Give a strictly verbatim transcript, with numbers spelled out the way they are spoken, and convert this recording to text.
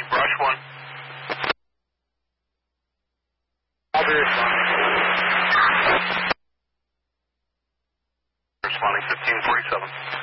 Brush one. I'll be responding. Responding fifteen forty-seven.